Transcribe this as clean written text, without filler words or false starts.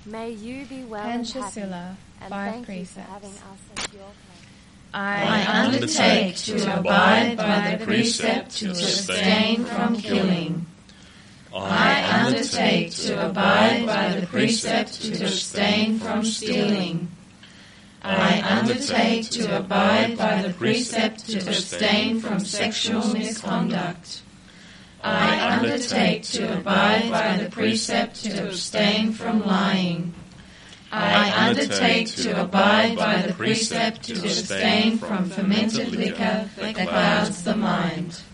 May you be well and and happy, Priscilla, and 5 thank precepts. you for having us as your place. I undertake to abide by the precept to abstain from killing. I undertake to abide by the precept to abstain from stealing. I undertake to abide by the precept to abstain from sexual misconduct. I undertake to abide by the precept to abstain from lying. I undertake to abide by the precept to abstain from fermented liquor that clouds the mind.